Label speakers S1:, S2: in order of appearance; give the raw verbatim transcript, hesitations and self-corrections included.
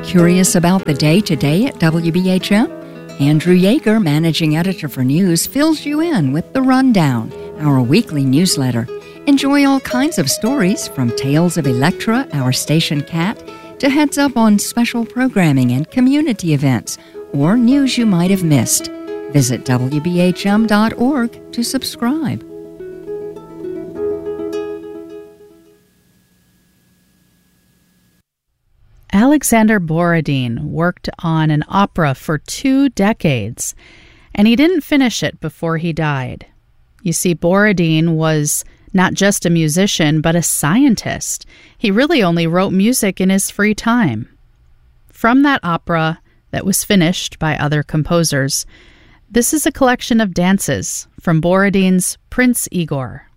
S1: Curious about the day-to-day at W B H M? Andrew Yeager, managing editor for news, fills you in with The Rundown, our weekly newsletter. Enjoy all kinds of stories, from tales of Electra, our station cat, to heads up on special programming and community events, or news you might have missed. Visit W B H M dot org to subscribe.
S2: Alexander Borodin worked on an opera for two decades, and he didn't finish it before he died. You see, Borodin was not just a musician, but a scientist. He really only wrote music in his free time. From that opera that was finished by other composers, this is a collection of dances from Borodin's Prince Igor.